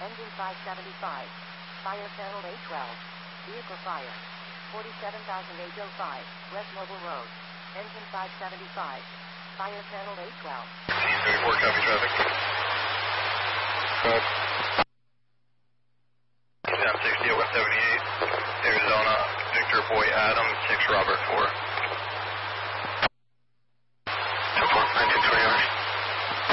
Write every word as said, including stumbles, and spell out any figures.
Engine five seventy-five. Fire channel eight twelve. Vehicle fire. forty-seven thousand eight oh five, West Noble Road. Engine five seventy-five. Fire channel eight twelve. thirty-four, copy traffic. Code. Down sixty at one seventy-eight. Arizona, Victor Boy Adam, six Robert four.